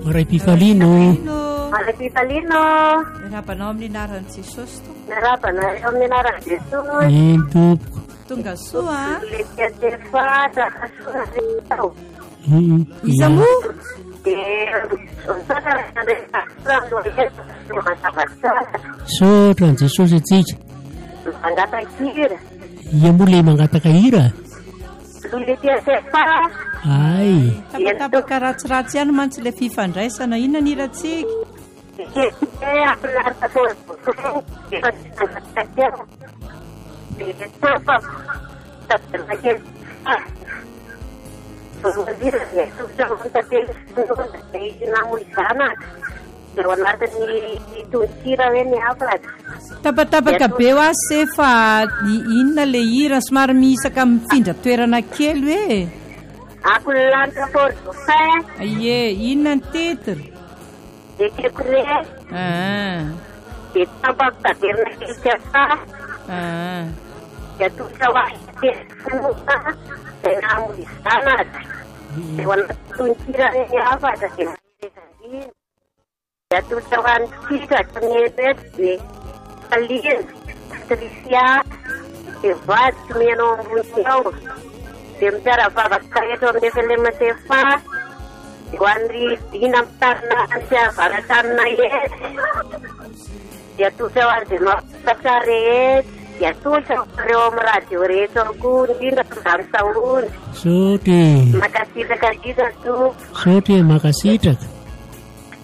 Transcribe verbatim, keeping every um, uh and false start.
Maray Pifalino. Maray Pifalino. Miarabanao amin'ny anaran'i Jesosy to. Miarabana eo amin'ny anaran'i Jesosy. Eny tompoko. Tonga soa. Le tiatefa soa tao. Iza mo? Sotra ny Jesosy atsika. Mangataka-hira. Ia moa le mangataka hira? Le tiatefa. Ay. Tapatapaka ratsiratsy ihany mantsy le fifandraisana. Inona ny hiratsika? Tapatapaka be ho azy se fa inona le hira somary miisaka mifindra toerana kely hoe? Ie, inona ny titre? Ah. Dia tampak tak kena kerja Ah. ya tu jawab semua dengan di sana dewan tuncira ini apa tadi ya tu jawab kita penyebab ni kalian terisia hebat semua orang dia cara apa kaya tu dia film sefa Wandri dinam tanah aja para tanah ye ya tu jawab di makasare ya tu jawab radio radio ku dinam tanah tahun Sote. makasih sekali tu Sote makasih tak.